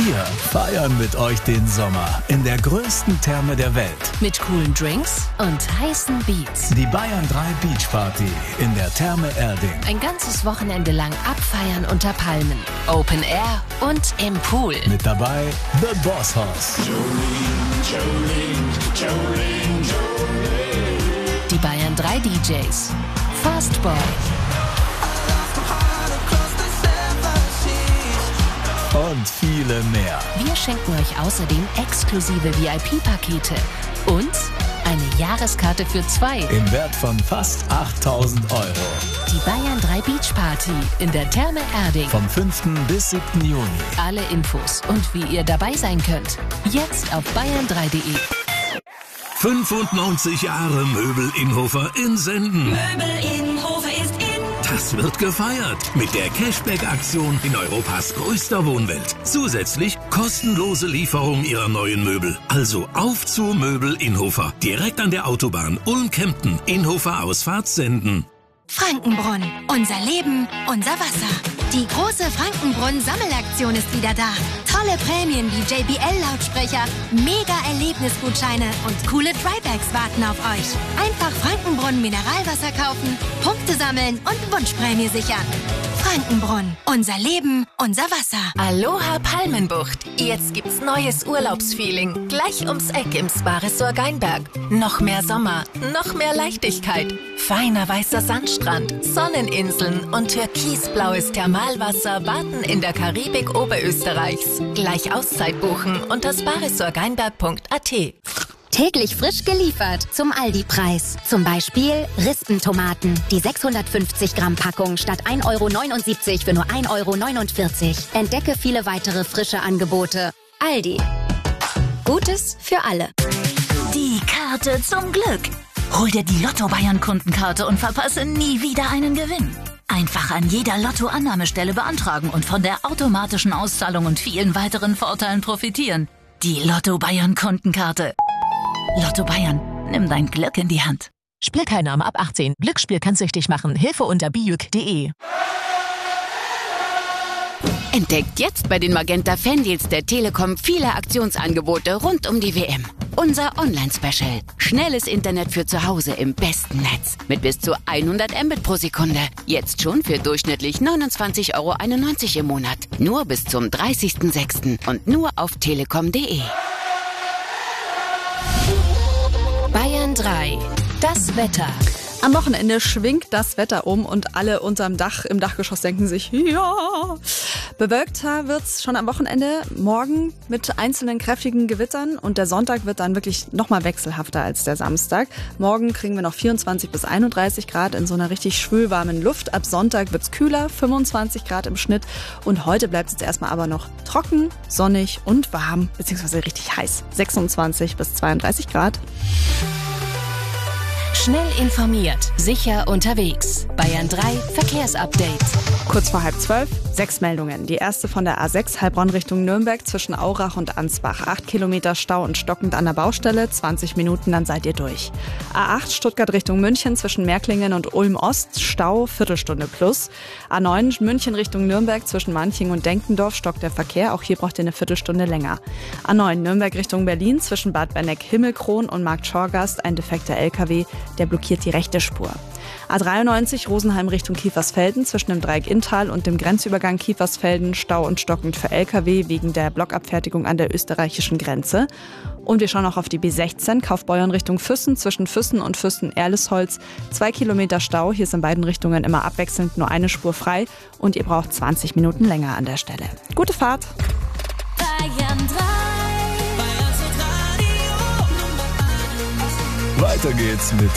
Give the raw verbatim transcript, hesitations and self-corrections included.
Wir feiern mit euch den Sommer in der größten Therme der Welt. Mit coolen Drinks und heißen Beats. Die Bayern drei Beach Party in der Therme Erding. Ein ganzes Wochenende lang abfeiern unter Palmen, Open Air und im Pool. Mit dabei The Boss Hoss. Jolene, Jolene, Jolene, Jolene. Die Bayern drei D Js. Fastboy. Und viele mehr. Wir schenken euch außerdem exklusive V I P-Pakete und eine Jahreskarte für zwei im Wert von fast achttausend Euro. Die Bayern drei Beach Party in der Therme Erding. Vom fünften bis siebten Juni. Alle Infos und wie ihr dabei sein könnt, jetzt auf bayern drei punkt de. fünfundneunzig Jahre Möbel Innhofer in Senden. Möbel Innhofer ist in. Das wird gefeiert mit der Cashback-Aktion in Europas größter Wohnwelt. Zusätzlich kostenlose Lieferung ihrer neuen Möbel. Also auf zu Möbel Innhofer. Direkt an der Autobahn Ulm-Kempten. Innhofer Ausfahrt Senden. Frankenbrunn. Unser Leben, unser Wasser. Die große Frankenbrunn-Sammelaktion ist wieder da. Tolle Prämien wie J B L-Lautsprecher, Mega-Erlebnisgutscheine und coole Trybags warten auf euch. Einfach Frankenbrunn Mineralwasser kaufen, Punkte sammeln und Wunschprämie sichern. Frankenbrunn. Unser Leben, unser Wasser. Aloha Palmenbucht. Jetzt gibt's neues Urlaubsfeeling. Gleich ums Eck im Spa-Resort Geinberg. Noch mehr Sommer, noch mehr Leichtigkeit. Feiner weißer Sandstrand, Sonneninseln und türkisblaues Thermalwasser warten in der Karibik Oberösterreichs. Gleich Auszeit buchen unter spa-resort geinberg punkt a t. Täglich frisch geliefert zum Aldi-Preis. Zum Beispiel Rispentomaten. Die sechshundertfünfzig Gramm Packung statt ein Euro neunundsiebzig für nur ein Euro neunundvierzig. Entdecke viele weitere frische Angebote. Aldi. Gutes für alle. Die Karte zum Glück. Hol dir die Lotto-Bayern-Kundenkarte und verpasse nie wieder einen Gewinn. Einfach an jeder Lotto-Annahmestelle beantragen und von der automatischen Auszahlung und vielen weiteren Vorteilen profitieren. Die Lotto-Bayern-Kundenkarte. Lotto Bayern, nimm dein Glück in die Hand. Spielteilnahme ab achtzehn. Glücksspiel kann süchtig machen. Hilfe unter bijuk punkt de. Entdeckt jetzt bei den Magenta Fandeals der Telekom viele Aktionsangebote rund um die W M. Unser Online-Special. Schnelles Internet für zu Hause im besten Netz. Mit bis zu hundert Mbit pro Sekunde. Jetzt schon für durchschnittlich neunundzwanzig Euro einundneunzig im Monat. Nur bis zum dreißigsten sechsten und nur auf telekom punkt de. Bayern drei. Das Wetter. Am Wochenende schwingt das Wetter um und alle unterm Dach im Dachgeschoss denken sich, ja. Bewölkter wird's schon am Wochenende, morgen mit einzelnen kräftigen Gewittern und der Sonntag wird dann wirklich nochmal wechselhafter als der Samstag. Morgen kriegen wir noch vierundzwanzig bis einunddreißig Grad in so einer richtig schwülwarmen Luft. Ab Sonntag wird's kühler, fünfundzwanzig Grad im Schnitt und heute bleibt es jetzt erstmal aber noch trocken, sonnig und warm, beziehungsweise richtig heiß. sechsundzwanzig bis zweiunddreißig Grad. Schnell informiert, sicher unterwegs. Bayern drei Verkehrsupdate. Kurz vor halb zwölf, sechs Meldungen. Die erste von der A sechs Heilbronn Richtung Nürnberg zwischen Aurach und Ansbach. Acht Kilometer Stau und stockend an der Baustelle, zwanzig Minuten, dann seid ihr durch. A acht Stuttgart Richtung München zwischen Märklingen und Ulm Ost, Stau, Viertelstunde plus. A neun München Richtung Nürnberg zwischen Manching und Denkendorf stockt der Verkehr, auch hier braucht ihr eine Viertelstunde länger. A neun Nürnberg Richtung Berlin zwischen Bad Berneck-Himmelkron und Markt Schorgast, ein defekter L K W, der blockiert die rechte Spur. A dreiundneunzig Rosenheim Richtung Kiefersfelden zwischen dem Dreieck Inntal und dem Grenzübergang Kiefersfelden, Stau und stockend für L K W wegen der Blockabfertigung an der österreichischen Grenze. Und wir schauen auch auf die B sechzehn, Kaufbeuern Richtung Füssen zwischen Füssen und Füssen-Erlesholz. Zwei Kilometer Stau, hier ist in beiden Richtungen immer abwechselnd nur eine Spur frei und ihr braucht zwanzig Minuten länger an der Stelle. Gute Fahrt! Bayern drei. Weiter geht's mit